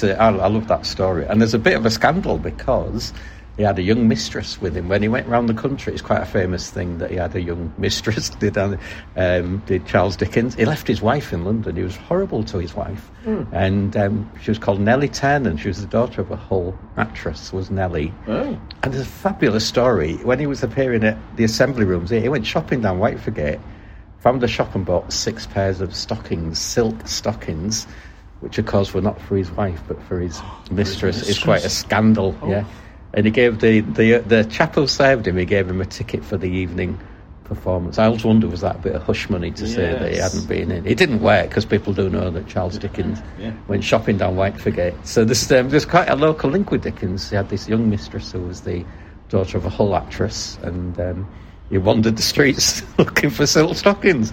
I love that story. And there's a bit of a scandal because he had a young mistress with him. When he went around the country, it's quite a famous thing that he had a young mistress, did Charles Dickens. He left his wife in London. He was horrible to his wife. And she was called Nellie Tiernan. She was the daughter of a Hull actress, was Nellie. And there's a fabulous story. When he was appearing at the Assembly Rooms, he went shopping down Whitefordgate, found a shop and bought 6 pairs of stockings, silk stockings, which of course were not for his wife but for his mistress. It's quite a scandal, yeah. And he gave the chap who served him, he gave him a ticket for the evening performance. I always wonder, was that a bit of hush money to say that he hadn't been in? It didn't work, because people do know that Charles Dickens went shopping down Whitefordgate. So there's quite a local link with Dickens. He had this young mistress who was the daughter of a Hull actress, and he wandered the streets looking for silk stockings.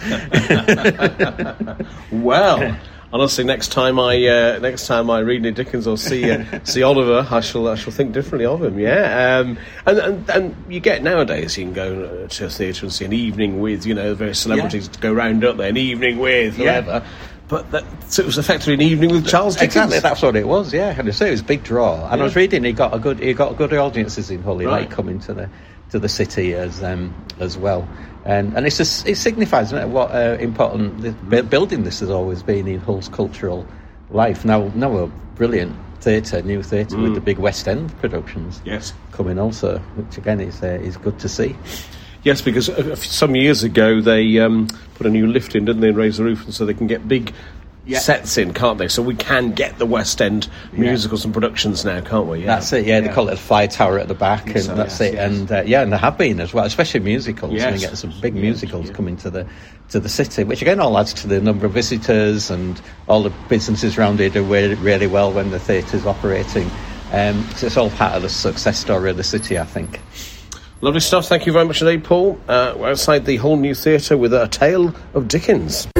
Well, honestly, next time I read Nick Dickens or see Oliver, I shall think differently of him. Yeah, and you get nowadays, you can go to a theatre and see an evening with various celebrities to go round up there, an evening with whoever. But so it was effectively an evening with Charles Dickens. Exactly, that's what it was. Yeah, and I say it was a big draw. And I was reading, he got good audiences in Hull. He liked coming to the city as well. And it signifies, isn't it, what important building this has always been in Hull's cultural life. Now a brilliant new theatre with the big West End productions coming also, which again is good to see. Yes, because some years ago they put a new lift in, didn't they, and raised the roof, and so they can get big sets in, can't they? So we can get the West End musicals and productions now, can't we? Yeah. That's it, they call it a fly tower at the back, and that's it. Yes. And and there have been as well, especially musicals. Yes. We get some big musicals coming to the city, which again all adds to the number of visitors, and all the businesses around here do really well when the theatre's operating. So it's all part of the success story of the city, I think. Lovely stuff. Thank you very much indeed, Paul. We're outside the Hull New Theatre with a tale of Dickens.